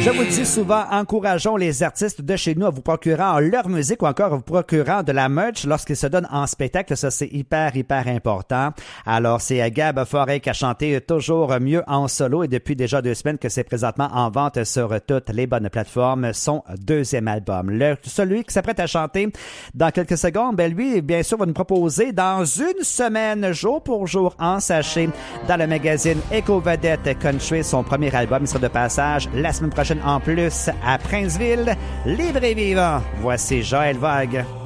Je vous dis souvent, encourageons les artistes de chez nous à vous procurant leur musique ou encore à vous procurant de la merch lorsqu'ils se donnent en spectacle. Ça, c'est hyper important. Alors, c'est Gab Forêt qui a chanté Toujours mieux en solo et depuis déjà 2 semaines que c'est présentement en vente sur toutes les bonnes plateformes. Son 2e album. Celui qui s'apprête à chanter dans quelques secondes, ben lui, bien sûr, va nous proposer dans une semaine, jour pour jour, en sachet, dans le magazine Éco-Vedette Country, son premier album. Il sera de passage la semaine prochaine en plus à Princeville. Libre et vivant, voici Joël Vogue.